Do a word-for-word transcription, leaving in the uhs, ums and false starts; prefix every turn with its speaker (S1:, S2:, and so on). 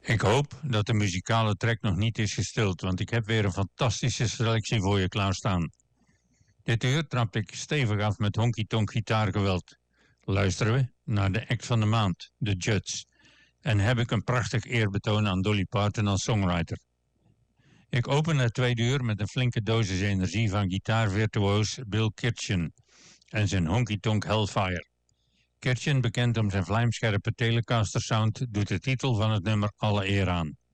S1: Ik hoop dat de muzikale track nog niet is gestild, want ik heb weer een fantastische selectie voor je klaarstaan. Dit uur trap ik stevig af met honky-tonk gitaargeweld. Luisteren we naar de act van de maand, The Judds. En heb ik een prachtig eerbetoon aan Dolly Parton als songwriter. Ik open het tweede uur met een flinke dosis energie van gitaarvirtuoos Bill Kitchen en zijn honky-tonk Hellfire. Kitchen, bekend om zijn vlijmscherpe Telecaster sound, doet de titel van het nummer alle eer aan.